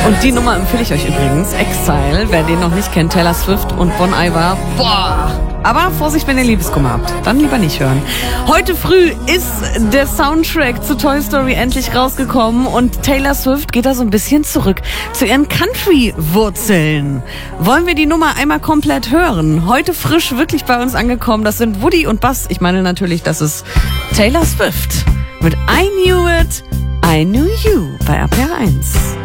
Und die Nummer empfehle ich euch übrigens. Exile, wer den noch nicht kennt, Taylor Swift und Bon Iver. Boah! Aber Vorsicht, wenn ihr Liebeskummer habt. Dann lieber nicht hören. Heute früh ist der Soundtrack zu Toy Story endlich rausgekommen und Taylor Swift geht da so ein bisschen zurück zu ihren Country-Wurzeln. Wollen wir die Nummer einmal komplett hören? Heute frisch wirklich bei uns angekommen. Das sind Woody und Buzz. Ich meine natürlich, das ist Taylor Swift mit I Knew It, I Knew You bei RPR 1.